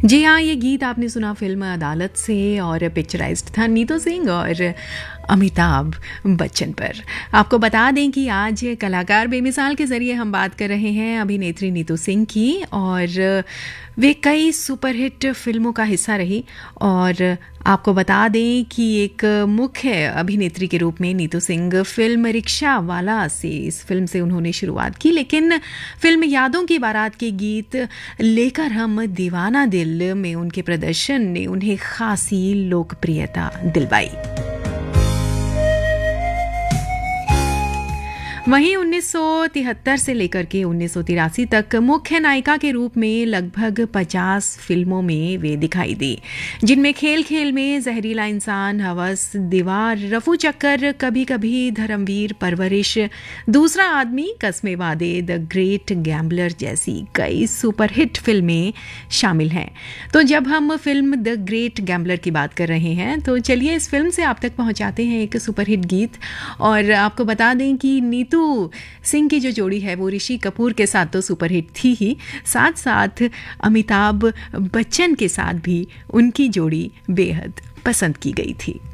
जी हाँ, ये गीत आपने सुना फ़िल्म अदालत से और पिक्चराइज़्ड था नीतू सिंह और अमिताभ बच्चन पर। आपको बता दें कि आज कलाकार बेमिसाल के ज़रिए हम बात कर रहे हैं अभिनेत्री नीतू सिंह की, और वे कई सुपरहिट फ़िल्मों का हिस्सा रही। और आपको बता दें कि एक मुख्य अभिनेत्री के रूप में नीतू सिंह फ़िल्म रिक्शा वाला से, इस फ़िल्म से उन्होंने शुरुआत की, लेकिन फ़िल्म यादों की बारात के गीत लेकर हम दीवाना दिल में उनके प्रदर्शन ने उन्हें खासी लोकप्रियता दिलवाई। वहीं 1973 से लेकर के 1983 तक मुख्य नायिका के रूप में लगभग 50 फिल्मों में वे दिखाई दी, जिनमें खेल खेल में, जहरीला इंसान, हवस, दीवार, रफू चक्कर, कभी कभी, धर्मवीर, परवरिश, दूसरा आदमी, कस्मे वादे, द ग्रेट गैम्बलर जैसी कई सुपरहिट फिल्में शामिल हैं। तो जब हम फिल्म द ग्रेट गैम्बलर की बात कर रहे हैं तो चलिए इस फिल्म से आप तक पहुंचाते हैं एक सुपरहिट गीत। और आपको बता दें कि नीतू सिंह की जो जोड़ी है वो ऋषि कपूर के साथ तो सुपरहिट थी ही, साथ साथ अमिताभ बच्चन के साथ भी उनकी जोड़ी बेहद पसंद की गई थी।